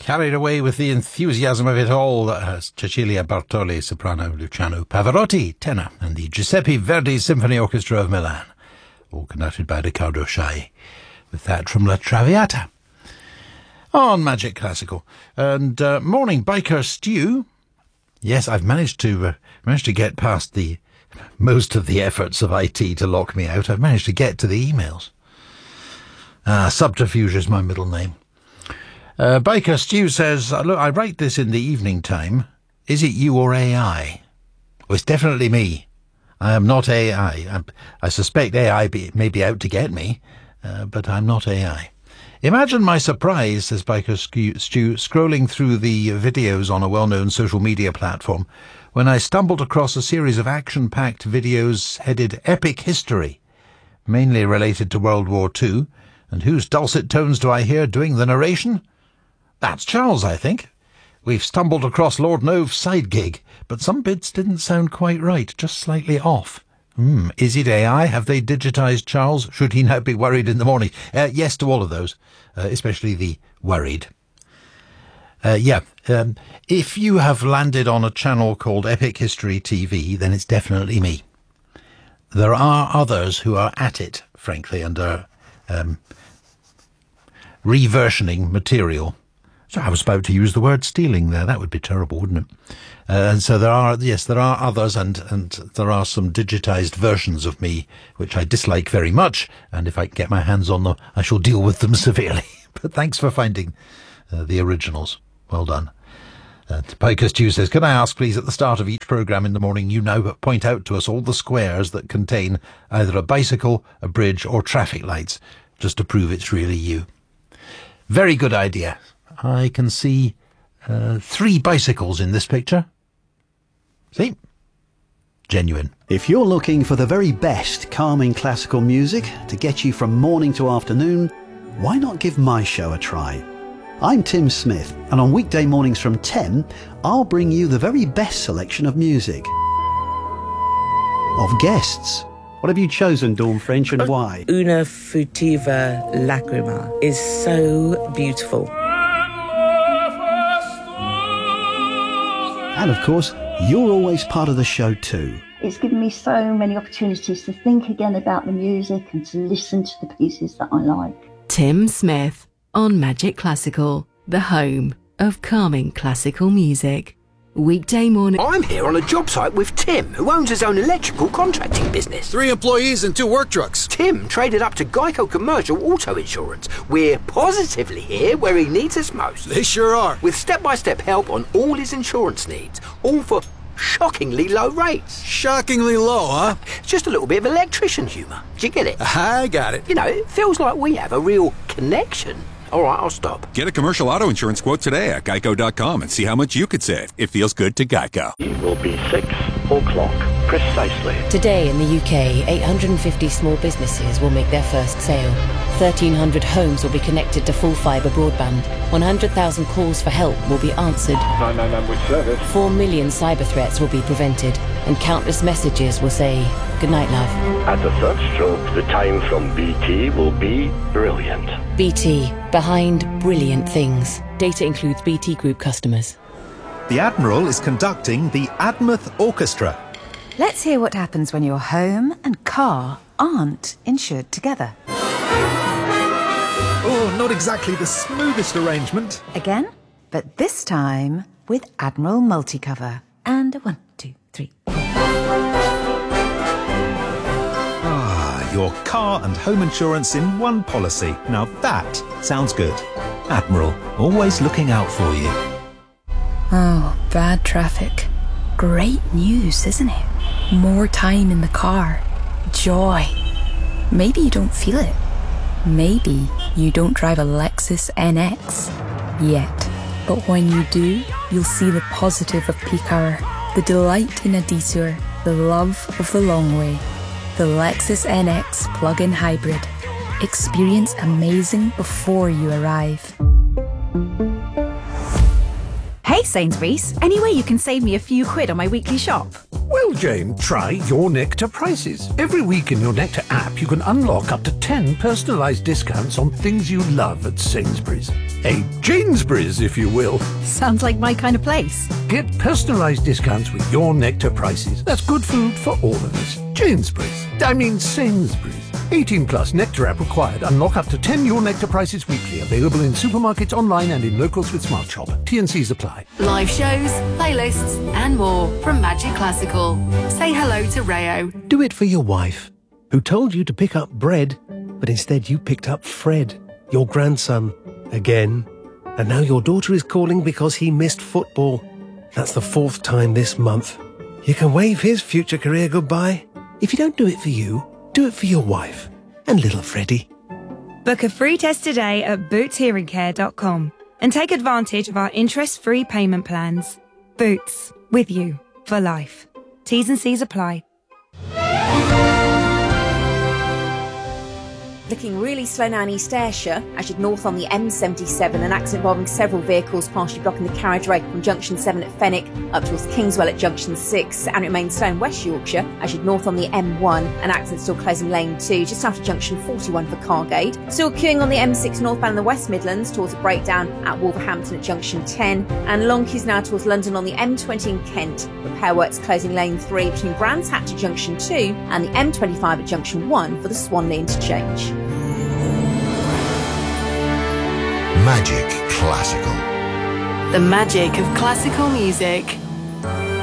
Carried away with the enthusiasm of it all, Cecilia Bartoli, soprano, Luciano Pavarotti, tenor, and the Giuseppe Verdi Symphony Orchestra of Milan, all conducted by Riccardo Schai, with that from La Traviata. On Magic Classical. And morning, Biker Stew. Yes, I've managed to get past most of the efforts of IT to lock me out. I've managed to get to the emails. Subterfuge is my middle name. Biker Stew says, look, I write this in the evening time. Is it you or AI? Well, it's definitely me. I am not AI. I suspect AI may be out to get me, but I'm not AI. Imagine my surprise, says Biker Stew, scrolling through the videos on a well-known social media platform when I stumbled across a series of action-packed videos headed Epic History, mainly related to World War II. And whose dulcet tones do I hear doing the narration? That's Charles, I think. We've stumbled across Lord Nove's side gig, but some bits didn't sound quite right, just slightly off. Is it AI? Have they digitised Charles? Should he now be worried in the morning? Yes to all of those, especially the worried. If you have landed on a channel called Epic History TV, then it's definitely me. There are others who are at it, frankly, and are reversioning material. So I was about to use the word stealing there. That would be terrible, wouldn't it? And so there are others, and there are some digitised versions of me which I dislike very much. And if I can get my hands on them, I shall deal with them severely. But thanks for finding the originals. Well done. Biker Stew says, can I ask, please, at the start of each programme in the morning, you now point out to us all the squares that contain either a bicycle, a bridge, or traffic lights, just to prove it's really you. Very good idea. I can see 3 bicycles in this picture. See? Genuine. If you're looking for the very best calming classical music to get you from morning to afternoon, why not give my show a try? I'm Tim Smith, and on weekday mornings from 10, I'll bring you the very best selection of music. Of guests. What have you chosen, Dawn French, and why? Una Futiva Lacrima is so beautiful. And of course, you're always part of the show too. It's given me so many opportunities to think again about the music and to listen to the pieces that I like. Tim Smith on Magic Classical, the home of calming classical music. Weekday morning. I'm here on a job site with Tim, who owns his own electrical contracting business. 3 employees and 2 work trucks. Tim traded up to Geico Commercial Auto Insurance. We're positively here where he needs us most. They sure are. With step-by-step help on all his insurance needs, all for shockingly low rates. Shockingly low, huh? Just a little bit of electrician humour. Do you get it? I got it. You know, it feels like we have a real connection. All right, I'll stop. Get a commercial auto insurance quote today at geico.com and see how much you could save. It feels good to Geico. It will be 6 o'clock precisely. Today in the UK, 850 small businesses will make their first sale. 1,300 homes will be connected to full fibre broadband. 100,000 calls for help will be answered. 999 with service. 4 million cyber threats will be prevented. And countless messages will say, "Good night, love." At the third stroke, the time from BT will be brilliant. BT, behind brilliant things. Data includes BT Group customers. The Admiral is conducting the Admouth Orchestra. Let's hear what happens when your home and car aren't insured together. Oh, not exactly the smoothest arrangement. Again, but this time with Admiral Multicover. And 1, 2, 3, 4. Your car and home insurance in one policy. Now that sounds good. Admiral, always looking out for you. Oh, bad traffic. Great news, isn't it? More time in the car. Joy. Maybe you don't feel it. Maybe you don't drive a Lexus NX yet. But when you do, you'll see the positive of peak hour, the delight in a detour, the love of the long way. The Lexus NX plug-in hybrid. Experience amazing before you arrive. Hey Sainsbury's, any way you can save me a few quid on my weekly shop? Well, Jane, try Your Nectar prices. Every week in Your Nectar app, you can unlock up to 10 personalised discounts on things you love at Sainsbury's. A Jainsbury's, if you will. Sounds like my kind of place. Get personalised discounts with your Nectar prices. That's good food for all of us. Jainsbury's. I mean Sainsbury's. 18 plus Nectar app required. Unlock up to 10 Your Nectar prices weekly. Available in supermarkets, online and in locals with Smart Shop. T&Cs apply. Live shows, playlists and more from Magic Classical. Say hello to Rayo. Do it for your wife, who told you to pick up bread, but instead you picked up Fred, your grandson, again. And now your daughter is calling because he missed football. That's the 4th time this month. You can wave his future career goodbye. If you don't do it for you, do it for your wife and little Freddie. Book a free test today at bootshearingcare.com and take advantage of our interest-free payment plans. Boots, with you for life. T's and C's apply. Looking really slow now in East Ayrshire, as you'd north on the M77, an accident involving several vehicles partially blocking the carriageway from Junction 7 at Fenwick up towards Kingswell at Junction 6, and it remains slow in West Yorkshire, as you'd north on the M1, an accident still closing lane 2 just after Junction 41 for Cargate. Still queuing on the M6 northbound in the West Midlands towards a breakdown at Wolverhampton at Junction 10, and long queues now towards London on the M20 in Kent. Repair works closing lane 3 between Brands Hatch at Junction 2 and the M25 at Junction 1 for the Swanley interchange. Magic Classical. The magic of classical music.